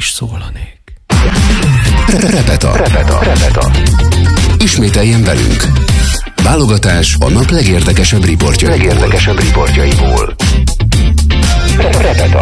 is szólanék. Repeta. Ismételjen velünk. Válogatás a nap legérdekesebb riportjaiból. Repeta.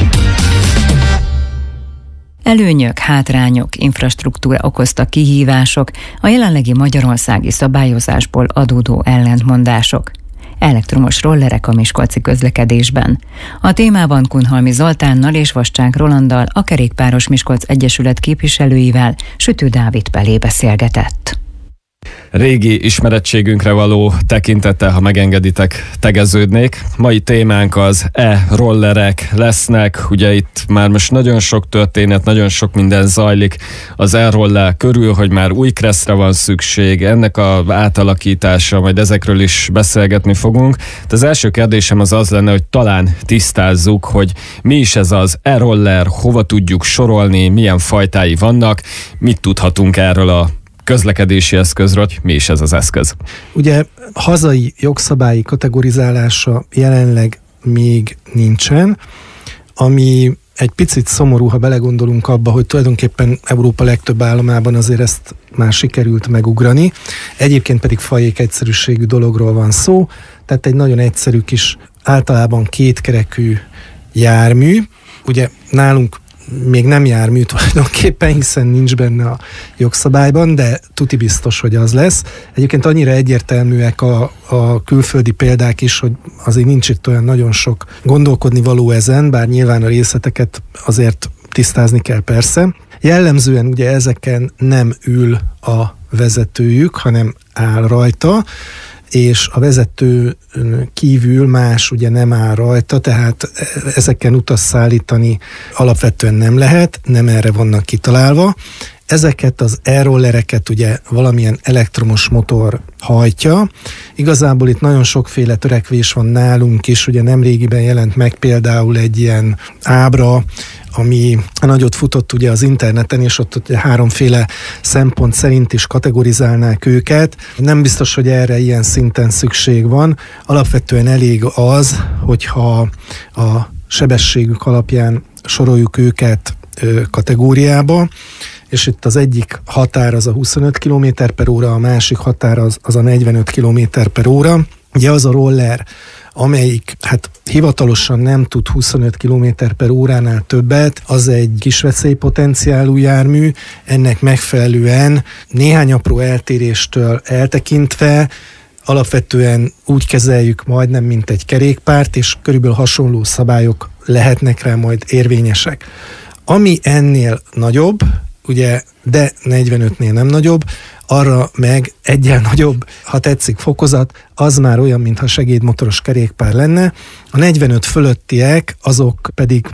Előnyök, hátrányok, infrastruktúra okozta kihívások, a jelenlegi magyarországi szabályozásból adódó ellentmondások. Elektromos rollerek a miskolci közlekedésben. A témában Kunhalmi Zoltánnal és Vascsák Rolanddal, a Kerékpáros Miskolc Egyesület képviselőivel Sütő Dávid Pelé beszélgetett. Régi ismerettségünkre való tekintettel, ha megengeditek, tegeződnék. Mai témánk az e-rollerek lesznek. Ugye itt már most nagyon sok történet, nagyon sok minden zajlik az e-roller körül, hogy már új kresszre van szükség, ennek az átalakítása, majd ezekről is beszélgetni fogunk. De az első kérdésem az lenne, hogy talán tisztázzuk, hogy mi is ez az e-roller, hova tudjuk sorolni, milyen fajtái vannak, mit tudhatunk erről a közlekedési eszközről, mi is ez az eszköz? Ugye hazai jogszabályi kategorizálása jelenleg még nincsen, ami egy picit szomorú, ha belegondolunk abba, hogy tulajdonképpen Európa legtöbb államában azért ezt már sikerült megugrani. Egyébként pedig fajék egyszerűségű dologról van szó, tehát egy nagyon egyszerű kis, általában kétkerekű jármű. Ugye nálunk még nem jármű tulajdonképpen, hiszen nincs benne a jogszabályban, de tuti biztos, hogy az lesz. Egyébként annyira egyértelműek a külföldi példák is, hogy azért nincs itt olyan nagyon sok gondolkodni való ezen, bár nyilván a részleteket azért tisztázni kell persze. Jellemzően ugye ezeken nem ül a vezetőjük, hanem áll rajta, és a vezető kívül más ugye nem áll rajta, tehát ezeken utas szállítani alapvetően nem lehet, nem erre vannak kitalálva. Ezeket az e-rollereket ugye valamilyen elektromos motor hajtja. Igazából itt nagyon sokféle törekvés van nálunk is, ugye nemrégiben jelent meg például egy ilyen ábra, ami nagyot futott ugye az interneten, és ott ugye háromféle szempont szerint is kategorizálnák őket. Nem biztos, hogy erre ilyen szinten szükség van. Alapvetően elég az, hogyha a sebességük alapján soroljuk őket kategóriába, és itt az egyik határ az a 25 km/h, a másik határ az a 45 km/h. Ugye az a roller, amelyik hivatalosan nem tud 25 km/h-nál többet, az egy kis veszélypotenciálú jármű, ennek megfelelően néhány apró eltéréstől eltekintve alapvetően úgy kezeljük majdnem, mint egy kerékpárt, és körülbelül hasonló szabályok lehetnek rá majd érvényesek. Ami ennél nagyobb, ugye, de 45-nél nem nagyobb, arra meg egyen nagyobb, ha tetszik, fokozat, az már olyan, mintha segédmotoros kerékpár lenne. A 45 fölöttiek, azok pedig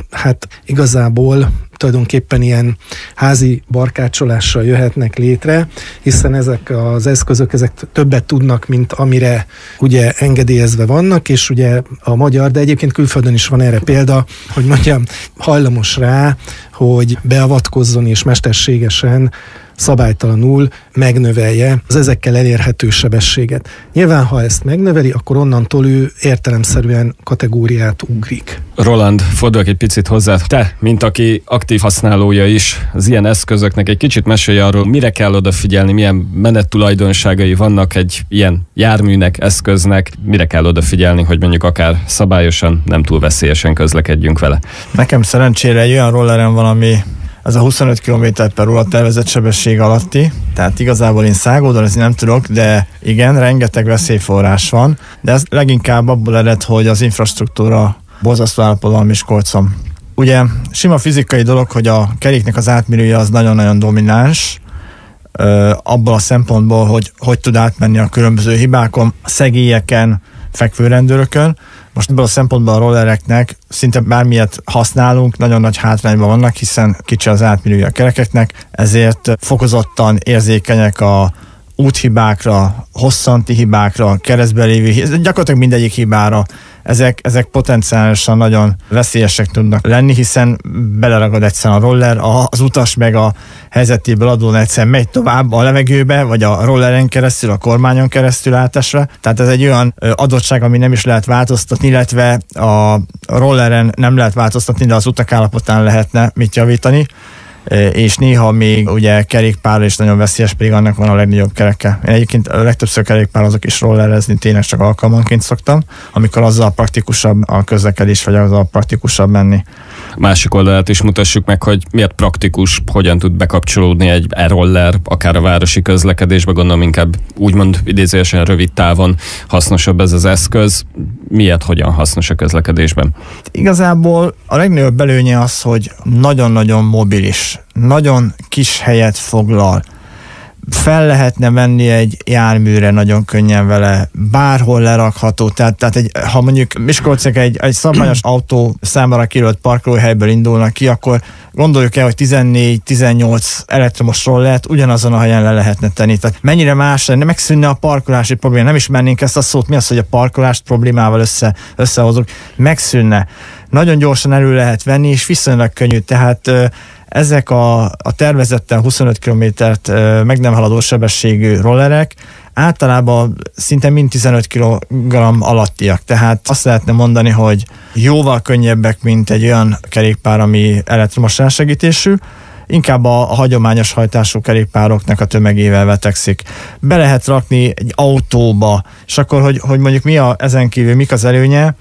igazából tulajdonképpen ilyen házi barkácsolással jöhetnek létre, hiszen ezek az eszközök, ezek többet tudnak, mint amire ugye engedélyezve vannak, és ugye a magyar, de egyébként külföldön is van erre példa, hogy mondjam, hajlamos rá, hogy beavatkozzon és mesterségesen szabálytalanul megnövelje az ezekkel elérhető sebességet. Nyilván, ha ezt megnöveli, akkor onnantól ő értelemszerűen kategóriát ugrik. Roland, fordulok egy picit hozzá. Te, mint aki aktív használója is az ilyen eszközöknek, egy kicsit mesélj arról, mire kell odafigyelni, milyen menettulajdonságai vannak egy ilyen járműnek, eszköznek, mire kell odafigyelni, hogy mondjuk akár szabályosan, nem túl veszélyesen közlekedjünk vele. Nekem szerencsére egy olyan rolleren van, ami ez a 25 km/h tervezett sebesség alatti, tehát igazából én szágódalozni nem tudok, de igen, rengeteg veszélyforrás van, de ez leginkább abból ered, hogy az infrastruktúra borzasztó állapotban Miskolcon. Ugye sima fizikai dolog, hogy a keréknek az átmérője az nagyon-nagyon domináns, abból a szempontból, hogy tud átmenni a különböző hibákon, szegélyeken, fekvőrendőrökön. Most ebből a szempontból a rollereknek szinte bármilyet használunk, nagyon nagy hátrányban vannak, hiszen kicsi az átmérője a kerekeknek, ezért fokozottan érzékenyek a úthibákra, hosszanti hibákra, keresztbe lévő, gyakorlatilag mindegyik hibára. Ezek potenciálisan nagyon veszélyesek tudnak lenni, hiszen beleragad egyszerűen a roller, az utas meg a helyzetéből adódóan egyszerűen megy tovább a levegőbe, vagy a rolleren keresztül, a kormányon keresztül átesve. Tehát ez egy olyan adottság, ami nem is lehet változtatni, illetve a rolleren nem lehet változtatni, de az utak állapotán lehetne mit javítani. és néha még ugye kerékpár is nagyon veszélyes, pedig annak van a legnagyobb kereke. Én egyébként a legtöbbször kerékpározok is rollerezni, tényleg csak alkalmanként szoktam, amikor azzal praktikusabb a közlekedés, vagy azzal praktikusabb menni. Másik oldalát is mutassuk meg, hogy miért praktikus, hogyan tud bekapcsolódni egy e-roller, akár a városi közlekedésbe, gondolom inkább úgymond idézőesen rövid távon hasznosabb ez az eszköz. Miért, hogyan hasznos a közlekedésben? Igazából a legnagyobb előnye az, hogy nagyon-nagyon mobilis, nagyon kis helyet foglal. Fel lehetne venni egy járműre nagyon könnyen vele, bárhol lerakható, tehát ha mondjuk Miskolciak egy szabályos autó számára kijelölt parkolóhelyből indulnak ki, akkor gondoljuk el, hogy 14-18 elektromos rollert ugyanazon a helyen le lehetne tenni. Tehát mennyire más lenne, megszűnne a parkolási probléma. Nem ismernénk ezt a szót, mi az, hogy a parkolást problémával összehozunk. Megszűnne. Nagyon gyorsan elő lehet venni, és viszonylag könnyű. Tehát ezek a tervezetten 25 km-t meg nem haladó sebességű rollerek általában szinte mind 15 kg alattiak. Tehát azt lehetne mondani, hogy jóval könnyebbek, mint egy olyan kerékpár, ami elektromos rásegítésű, inkább a hagyományos hajtású kerékpároknak a tömegével vetekszik. Be lehet rakni egy autóba, és akkor, hogy mondjuk ezen kívül mik az előnye,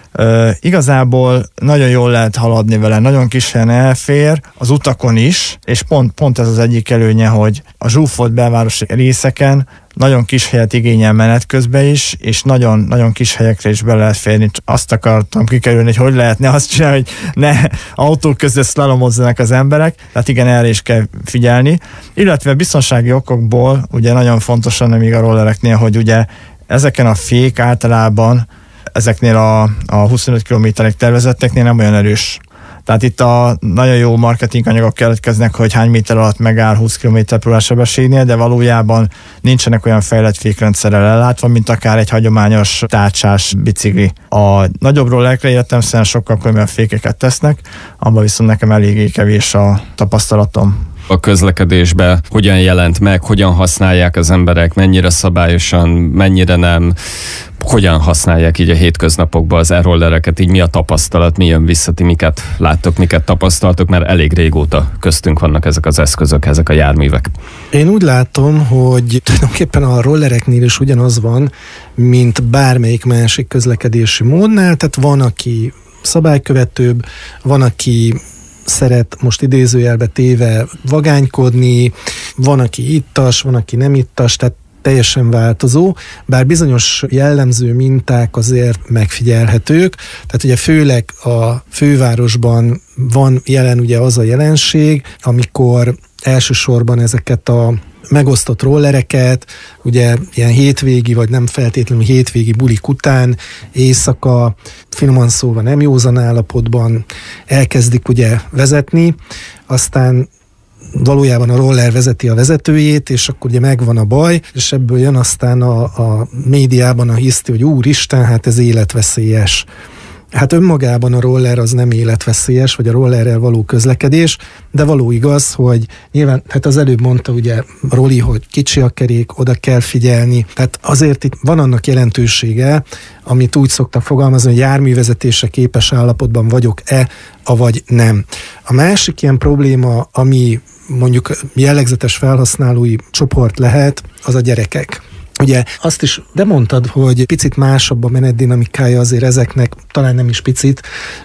igazából nagyon jól lehet haladni vele, nagyon kis helyen elfér, az utakon is, és pont ez az egyik előnye, hogy a zsúfolt belvárosi részeken nagyon kis helyet igényel menet közben is, és nagyon, nagyon kis helyekre is be lehet férni. Azt akartam kikerülni, hogy lehetne azt csinálni, hogy ne autók között szlalomozzanak az emberek, tehát igen, erre is kell figyelni. Illetve biztonsági okokból ugye nagyon fontosan még a rollereknél, hogy ugye ezeken a fék általában ezeknél a 25 km-ig tervezetteknél nem olyan erős. Tehát itt a nagyon jó marketing anyagok keletkeznek, hogy hány méter alatt megáll 20 km/h sebességnél, de valójában nincsenek olyan fejlett fékrendszerrel ellátva, mint akár egy hagyományos tárcsás bicikli. A nagyobb rollerekre értelemszerűen sokkal komolyabb fékeket tesznek, abban viszont nekem eléggé kevés a tapasztalatom. A közlekedésbe hogyan jelent meg, hogyan használják az emberek, mennyire szabályosan, mennyire nem, hogyan használják így a hétköznapokban az e-rollereket, így mi a tapasztalat, mi jön vissza, ti miket láttok, miket tapasztaltok, mert elég régóta köztünk vannak ezek az eszközök, ezek a járművek. Én úgy látom, hogy tulajdonképpen a rollereknél is ugyanaz van, mint bármelyik másik közlekedési módnál, tehát van, aki szabálykövetőbb, van, aki szeret most idézőjelbe téve vagánykodni, van, aki ittas, van, aki nem ittas, tehát teljesen változó, bár bizonyos jellemző minták azért megfigyelhetők, tehát ugye főleg a fővárosban van jelen ugye az a jelenség, amikor elsősorban ezeket a megosztott rollereket, ugye ilyen hétvégi, vagy nem feltétlenül hétvégi bulik után, éjszaka, finoman szóval nem józan állapotban elkezdik ugye vezetni, aztán valójában a roller vezeti a vezetőjét, és akkor ugye megvan a baj, és ebből jön aztán a médiában a hiszti, hogy úristen, hát ez életveszélyes. Hát önmagában a roller az nem életveszélyes, vagy a rollerrel való közlekedés, de való igaz, hogy nyilván, hát az előbb mondta ugye Roli, hogy kicsi a kerék, oda kell figyelni, tehát azért itt van annak jelentősége, amit úgy szoktam fogalmazni, hogy járművezetésre képes állapotban vagyok-e, avagy nem. A másik ilyen probléma, ami mondjuk jellegzetes felhasználói csoport lehet, az a gyerekek. Ugye azt is, de mondtad, hogy picit másabb a menetdinamikája azért ezeknek, talán nem is picit,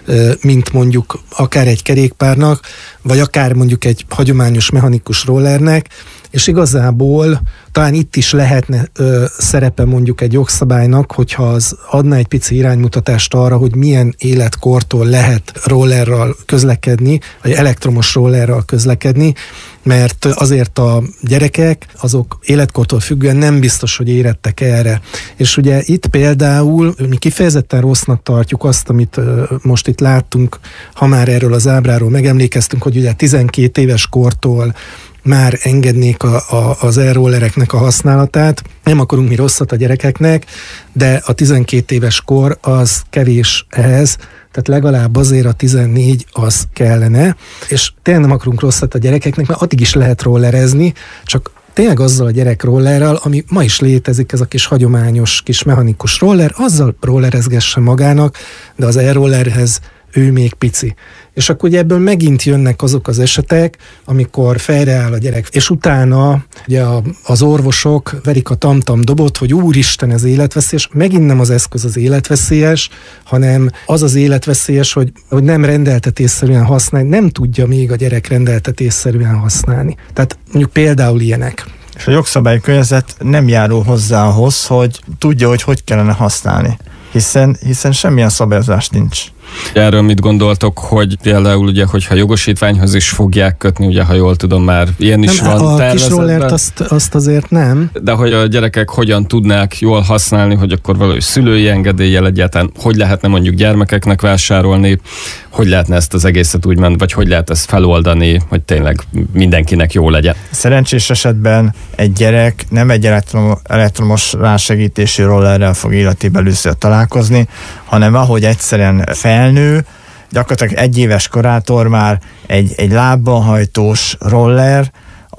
mint mondjuk akár egy kerékpárnak, vagy akár mondjuk egy hagyományos mechanikus rollernek, és igazából talán itt is lehetne szerepe mondjuk egy jogszabálynak, hogyha az adna egy pici iránymutatást arra, hogy milyen életkortól lehet rollerral közlekedni, vagy elektromos rollerral közlekedni, mert azért a gyerekek, azok életkortól függően nem biztos, hogy érettek erre. És ugye itt például mi kifejezetten rossznak tartjuk azt, amit most itt láttunk, ha már erről az ábráról megemlékeztünk, hogy ugye 12 éves kortól már engednék az e-rollereknek a használatát. Nem akarunk mi rosszat a gyerekeknek, de a 12 éves kor az kevés ehhez, tehát legalább azért a 14 az kellene, és tényleg nem akarunk rosszat a gyerekeknek, mert addig is lehet rollerezni, csak tényleg azzal a gyerek rollerrel, ami ma is létezik, ez a kis hagyományos, kis mechanikus roller, azzal rollerezgesse magának, de az e-rollerhez ő még pici. És akkor ugye ebből megint jönnek azok az esetek, amikor fejreáll a gyerek, és utána ugye az orvosok verik a tam-tam dobot, hogy úristen, ez életveszélyes. Megint nem az eszköz az életveszélyes, hanem az az életveszélyes, hogy nem rendeltetésszerűen használni, nem tudja még a gyerek rendeltetésszerűen használni. Tehát mondjuk például ilyenek. És a jogszabályi környezet nem járul hozzá ahhoz, hogy tudja, hogy kellene használni. Hiszen semmilyen szabályozás nincs. Erről mit gondoltok, hogy például ugye, hogyha jogosítványhoz is fogják kötni, ugye, ha jól tudom, már ilyen is nem, van tervezetben. A kis rollert azt azért nem. De hogy a gyerekek hogyan tudnák jól használni, hogy akkor valahogy szülői engedéllyel egyáltalán, hogy lehetne mondjuk gyermekeknek vásárolni, hogy lehetne ezt az egészet úgymond, vagy hogy lehet ezt feloldani, hogy tényleg mindenkinek jó legyen. Szerencsés esetben egy gyerek nem egy elektromos rásegítésű rollerrel fog életében először találkozni, hanem ahogy egyszerűen felnő, gyakorlatilag 1 éves korától már egy lábban hajtós roller,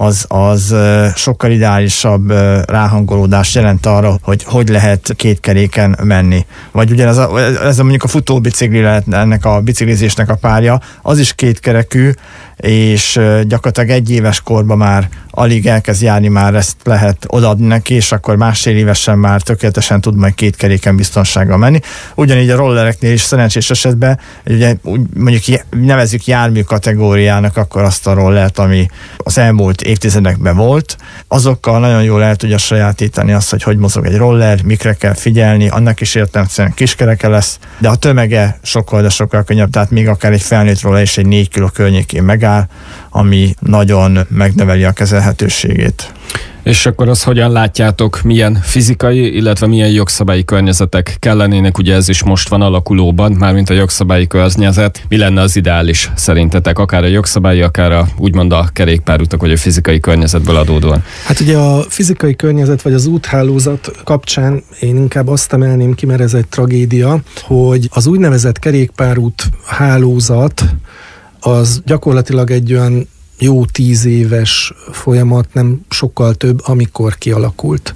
az sokkal ideálisabb ráhangolódást jelent arra, hogy lehet 2 keréken menni. Vagy ugye ez mondjuk a futóbicikli lehet ennek a biciklizésnek a párja, az is 2 kerekű, és gyakorlatilag 1 éves korban már alig elkezd járni, már ezt lehet odaadni neki, és akkor 1,5 évesen már tökéletesen tud majd 2 keréken biztonsággal menni. Ugyanígy a rollereknél is szerencsés esetben, ugye mondjuk nevezzük jármű kategóriának akkor azt a rollert, ami az elmúlt évtizedekben volt, azokkal nagyon jól el tudja sajátítani azt, hogy mozog egy roller, mikre kell figyelni, annak is értelemszerűen kiskereke lesz, de a tömege sokkal könnyebb, tehát még akár egy felnőtt roller is egy 4 kg környékén megáll, ami nagyon megnöveli a kezelhetőségét. És akkor azt hogyan látjátok, milyen fizikai, illetve milyen jogszabályi környezetek kellenének, ugye ez is most van alakulóban, mármint a jogszabályi környezet. Mi lenne az ideális szerintetek, akár a jogszabályi, akár úgymond a kerékpárutak, vagy a fizikai környezetből adódóan? Hát ugye a fizikai környezet, vagy az úthálózat kapcsán én inkább azt emelném ki, mert ez egy tragédia, hogy az úgynevezett kerékpárút hálózat az gyakorlatilag egy olyan jó 10 éves folyamat, nem sokkal több, amikor kialakult.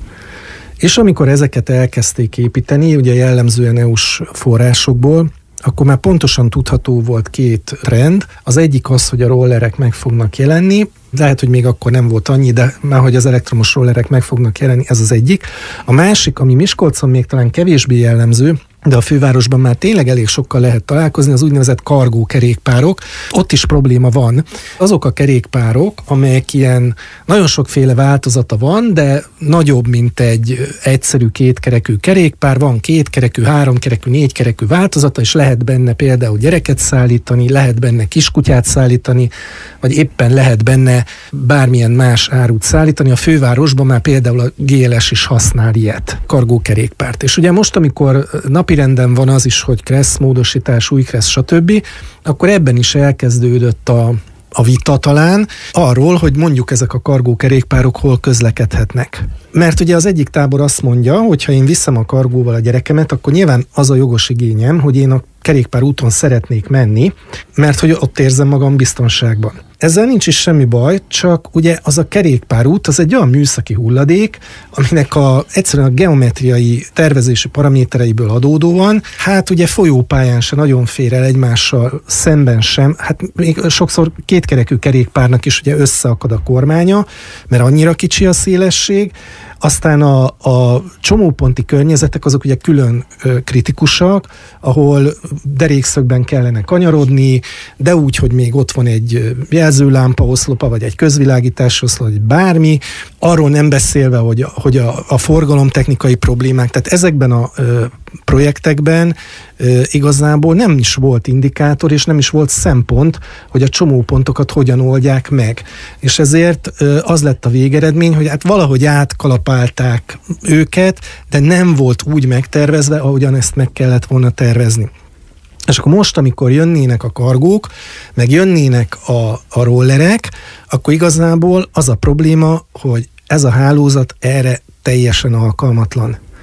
És amikor ezeket elkezdték építeni, ugye jellemzően EU-s forrásokból, akkor már pontosan tudható volt 2 trend. Az egyik az, hogy a rollerek meg fognak jelenni, lehet, hogy még akkor nem volt annyi, de már hogy az elektromos rollerek meg fognak jelenni, ez az egyik. A másik, ami Miskolcon még talán kevésbé jellemző, de a fővárosban már tényleg elég sokkal lehet találkozni, az úgynevezett kargó kerékpárok. Ott is probléma van. Azok a kerékpárok, amelyek ilyen nagyon sokféle változata van, de nagyobb, mint egy egyszerű 2 kerekű kerékpár, van 2 kerekű, 3 kerekű, 4 kerekű változata, és lehet benne például gyereket szállítani, lehet benne kiskutyát szállítani, vagy éppen lehet benne bármilyen más árut szállítani. A fővárosban már például a GLS is használ ilyet, kargó kerékpárt. És ugye most, amikor napirenden van az is, hogy kressz módosítás, új kressz, stb., akkor ebben is elkezdődött a vita talán arról, hogy mondjuk ezek a kargó kerékpárok hol közlekedhetnek. Mert ugye az egyik tábor azt mondja, hogy ha én viszem a kargóval a gyerekemet, akkor nyilván az a jogos igényem, hogy én a kerékpár úton szeretnék menni, mert hogy ott érzem magam biztonságban. Ezzel nincs is semmi baj, csak ugye az a kerékpárút, az egy olyan műszaki hulladék, aminek egyszerűen a geometriai tervezési paramétereiből adódóan, hát ugye folyópályán se nagyon fér el egymással szemben sem, hát még sokszor 2 kerekű kerékpárnak is ugye összeakad a kormánya, mert annyira kicsi a szélesség. Aztán a csomóponti környezetek azok ugye külön kritikusak, ahol derékszögben kellene kanyarodni, de úgy, hogy még ott van egy jelzőlámpa oszlopa, vagy egy közvilágítási oszlop, vagy bármi. Arról nem beszélve, hogy a forgalomtechnikai problémák, tehát ezekben a projektekben igazából nem is volt indikátor, és nem is volt szempont, hogy a csomópontokat hogyan oldják meg. És ezért az lett a végeredmény, hogy hát valahogy átkalapálták őket, de nem volt úgy megtervezve, ahogyan ezt meg kellett volna tervezni. És akkor most, amikor jönnének a kargók, meg jönnének a rollerek, akkor igazából az a probléma, hogy ez a hálózat erre teljesen alkalmatlan.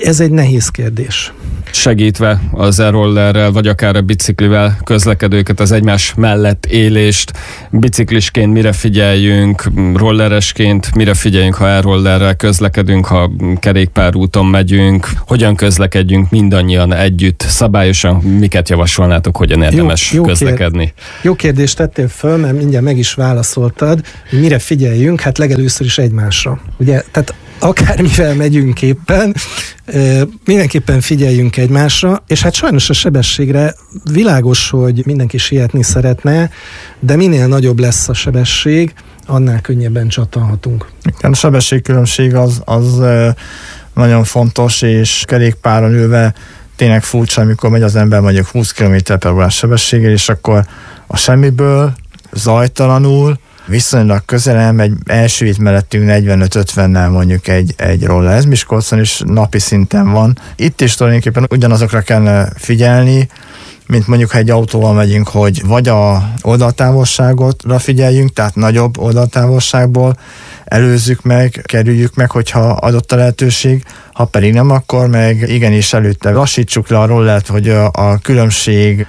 Ez egy nehéz kérdés. Segítve az e-rollerrel, vagy akár a biciklivel közlekedőket, az egymás mellett élést, biciklisként mire figyeljünk, rolleresként mire figyeljünk, ha e-rollerrel közlekedünk, ha kerékpárúton megyünk, hogyan közlekedjünk mindannyian együtt, szabályosan, miket javasolnátok, hogyan érdemes közlekedni? Jó kérdést tettél föl, mert mindjárt meg is válaszoltad, hogy mire figyeljünk, hát legelőször is egymásra. Ugye, tehát akármivel megyünk éppen, mindenképpen figyeljünk egymásra, és hát sajnos a sebességre világos, hogy mindenki sietni szeretne, de minél nagyobb lesz a sebesség, annál könnyebben csattanhatunk. A sebességkülönbség az nagyon fontos, és kerékpáron ülve tényleg furcsa, amikor megy az ember mondjuk 20 km/h sebességgel, és akkor a semmiből, zajtalanul, viszonylag közel elmegy, első itt mellettünk 45-50-nel mondjuk egy roller. Ez Miskolcon is napi szinten van. Itt is tulajdonképpen ugyanazokra kellene figyelni, mint mondjuk, ha egy autóval megyünk, hogy vagy a oldaltávolságotra figyeljünk, tehát nagyobb oldaltávolságból előzzük meg, kerüljük meg, hogyha adott a lehetőség, ha pedig nem, akkor meg igenis előtte lassítsuk le a rollert, hogy a különbség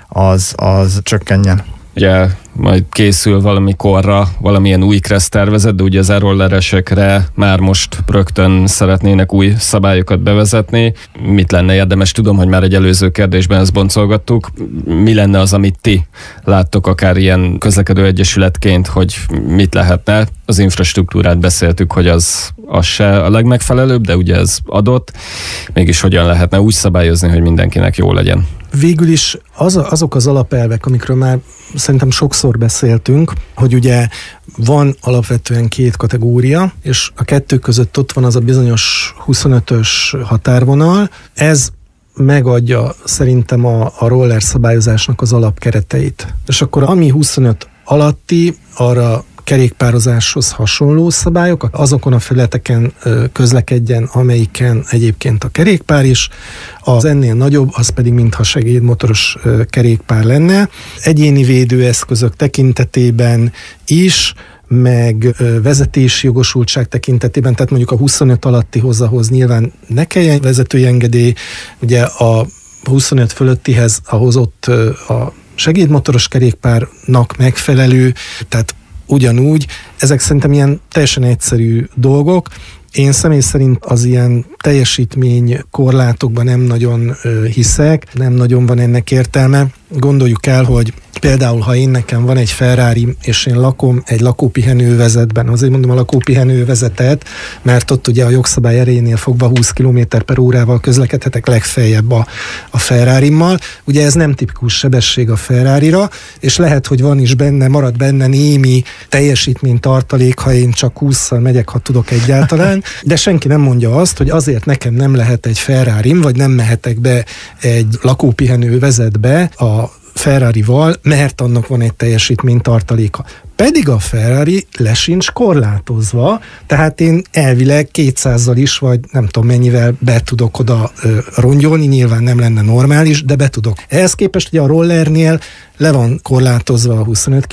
az csökkenjen. Ugye majd készül valamikorra valamilyen új KRESZ tervezet, de ugye az e-rolleresekre már most rögtön szeretnének új szabályokat bevezetni. Mit lenne érdemes? Tudom, hogy már egy előző kérdésben ezt boncolgattuk. Mi lenne az, amit ti láttok akár ilyen közlekedő egyesületként, hogy mit lehetne? Az infrastruktúrát beszéltük, hogy az se a legmegfelelőbb, de ugye ez adott. Mégis hogyan lehetne úgy szabályozni, hogy mindenkinek jó legyen? Végül is azok az alapelvek, amikről már szerintem sokszor beszéltünk, hogy ugye van alapvetően két kategória, és a kettő között ott van az a bizonyos 25-ös határvonal. Ez megadja szerintem a roller szabályozásnak az alapkereteit. És akkor ami 25 alatti, arra kerékpározáshoz hasonló szabályok, azokon a felületeken közlekedjen, amelyiken egyébként a kerékpár is, az ennél nagyobb, az pedig mintha segédmotoros kerékpár lenne. Egyéni védőeszközök tekintetében is, meg vezetési jogosultság tekintetében, tehát mondjuk a 25 alattihoz, ahhoz nyilván ne kelljen vezetői engedély, ugye a 25 fölöttihez ahhoz ott a segédmotoros kerékpárnak megfelelő, tehát ugyanúgy, ezek szerintem ilyen teljesen egyszerű dolgok. Én személy szerint az ilyen teljesítmény korlátokban nem nagyon hiszek, nem nagyon van ennek értelme. Gondoljuk el, hogy például, ha nekem van egy Ferrari, és én lakom egy lakópihenővezetben, azért mondom a lakópihenővezetet, mert ott ugye a jogszabály erejénél fogva 20 km/h közlekedhetek legfeljebb a Ferrarimmal. Ugye ez nem tipikus sebesség a Ferrarira, és lehet, hogy van is benne, marad benne némi teljesítménytartalék, ha én csak 20-szal megyek, ha tudok egyáltalán, de senki nem mondja azt, hogy azért nekem nem lehet egy Ferrarim, vagy nem mehetek be egy lakópihenővezetbe a Ferrarival, mert annak van egy teljesítménytartaléka. Pedig a Ferrari le sincs korlátozva, tehát én elvileg 200-zal is, vagy nem tudom mennyivel be tudok oda rongyolni, nyilván nem lenne normális, de be tudok. Ehhez képest ugye a rollernél le van korlátozva a 25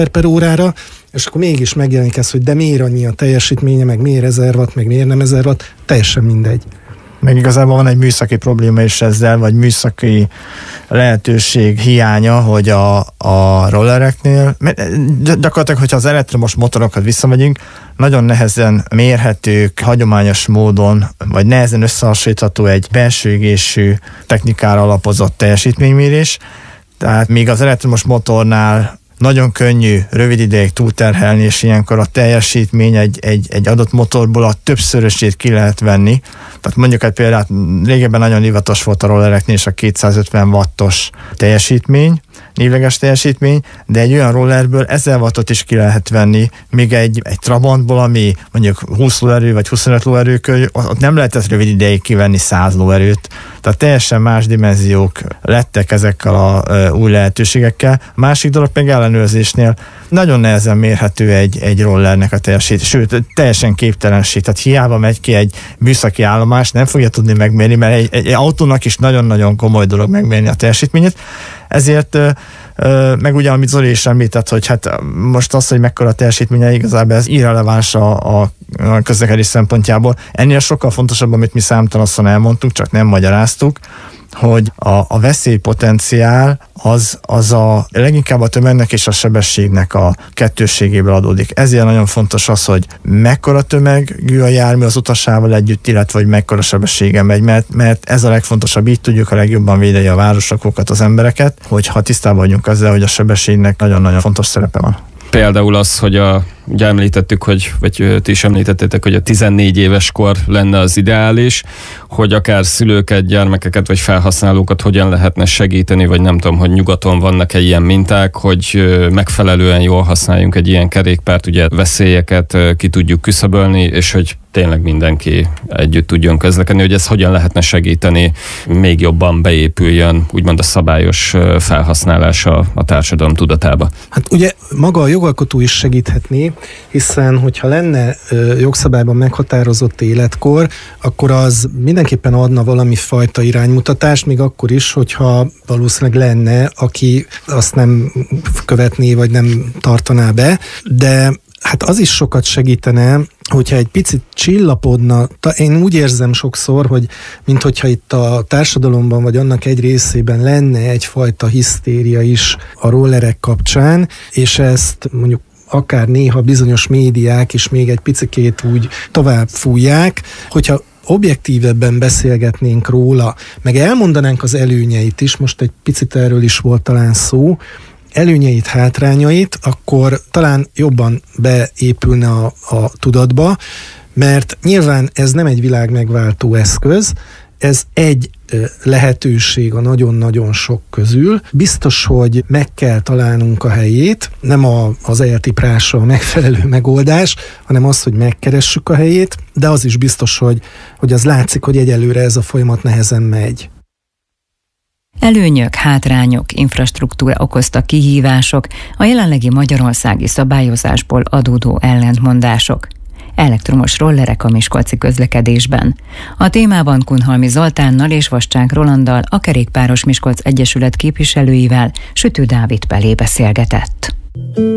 km/h, és akkor mégis megjelenik ez, hogy de miért annyi a teljesítménye, meg miért 1000 watt, meg miért nem 1000 watt, teljesen mindegy. Meg igazából van egy műszaki probléma is ezzel, vagy műszaki lehetőség hiánya, hogy a rollereknél, gyakorlatilag, hogyha az elektromos motorokat visszamegyünk, nagyon nehezen mérhetők hagyományos módon, vagy nehezen összehasonlítható egy belső égésű technikára alapozott teljesítménymérés. Tehát még az elektromos motornál nagyon könnyű rövid ideig túlterhelni, és ilyenkor a teljesítmény egy adott motorból a többszörösét ki lehet venni. Tehát mondjuk egy példát, régebben nagyon divatos volt a rollereknél is a 250 wattos teljesítmény, névleges teljesítmény, de egy olyan rollerből 1000 wattot is ki lehet venni, míg egy Trabantból, ami mondjuk 20 lóerő vagy 25 lóerőkő, ott nem lehetett rövid ideig kivenni 100 lóerőt. Tehát teljesen más dimenziók lettek ezekkel a új lehetőségekkel. Másik dolog meg ellenőrzésnél nagyon nehezen mérhető egy rollernek a teljesítés, sőt, teljesen képtelenség. Tehát hiába megy ki egy műszaki állomás, nem fogja tudni megmérni, mert egy autónak is nagyon-nagyon komoly dolog megmérni a teljesítményét. Ezért meg ugye, amit Zoli is említett, hogy hát most az, hogy mekkora teljesítménye, igazából ez irreleváns a közlekedés szempontjából. Ennél sokkal fontosabb, amit mi számtalanszor elmondtunk, csak nem magyaráztuk, hogy a veszélypotenciál az a leginkább a tömegnek és a sebességnek a kettősségéből adódik. Ezért nagyon fontos az, hogy mekkora tömegű a jármű az utasával együtt, illetve hogy mekkora sebessége megy, mert ez a legfontosabb, így tudjuk a legjobban védeni a városokat, az embereket, hogyha tisztában vagyunk ezzel, hogy a sebességnek nagyon-nagyon fontos szerepe van. Például az, hogy ugye említettük, vagy ti is említettétek, hogy a 14 éves kor lenne az ideális, hogy akár szülőket, gyermekeket vagy felhasználókat hogyan lehetne segíteni, vagy nem tudom, hogy nyugaton vannak-e ilyen minták, hogy megfelelően jól használjunk egy ilyen kerékpárt, ugye veszélyeket ki tudjuk küszöbölni, és hogy tényleg mindenki együtt tudjon közlekedni, hogy ez hogyan lehetne segíteni, még jobban beépüljön úgymond a szabályos felhasználása a társadalom tudatába. Hát ugye maga a jogalkotó is segíthetné, hiszen hogyha lenne jogszabályban meghatározott életkor, akkor az mindenképpen adna valami fajta iránymutatást, még akkor is, hogyha valószínűleg lenne, aki azt nem követné, vagy nem tartaná be, de hát az is sokat segítene, hogyha egy picit csillapodna, én úgy érzem sokszor, hogy minthogyha itt a társadalomban, vagy annak egy részében lenne egyfajta hisztéria is a rollerek kapcsán, és ezt mondjuk akár néha bizonyos médiák is még egy picikét úgy tovább fújják, hogyha objektívebben beszélgetnénk róla, meg elmondanánk az előnyeit is, most egy picit erről is volt talán szó, előnyeit, hátrányait, akkor talán jobban beépülne a tudatba, mert nyilván ez nem egy világ megváltó eszköz, ez egy lehetőség a nagyon-nagyon sok közül. Biztos, hogy meg kell találnunk a helyét, nem az eltiprása a megfelelő megoldás, hanem az, hogy megkeressük a helyét, de az is biztos, hogy az látszik, hogy egyelőre ez a folyamat nehezen megy. Előnyök, hátrányok, infrastruktúra okozta kihívások, a jelenlegi magyarországi szabályozásból adódó ellentmondások. Elektromos rollerek a miskolci közlekedésben. A témában Kunhalmi Zoltánnal és Vascsák Rolanddal, a Kerékpáros Miskolc Egyesület képviselőivel Sütő Dávid Pelé beszélgetett.